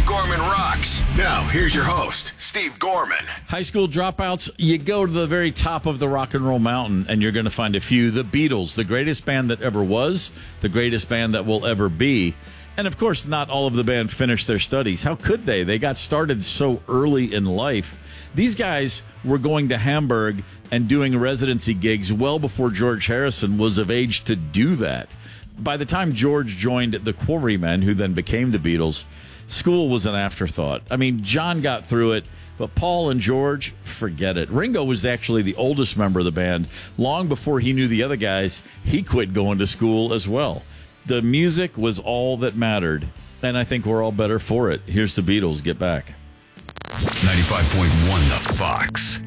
Gorman Rocks. Now, here's your host, Steve Gorman. High school dropouts, you go to the very top of the rock and roll mountain, and you're going to find a few. The Beatles, the greatest band that ever was, the greatest band that will ever be. And, of course, not all of the band finished their studies. How could they? They got started so early in life. These guys were going to Hamburg and doing residency gigs well before George Harrison was of age to do that. By the time George joined the Quarrymen, who then became the Beatles, school was an afterthought. I mean, John got through it, but Paul and George, forget it. Ringo was actually the oldest member of the band. Long before he knew the other guys, he quit going to school as well. The music was all that mattered, and I think we're all better for it. Here's the Beatles. Get back. 95.1 The Fox.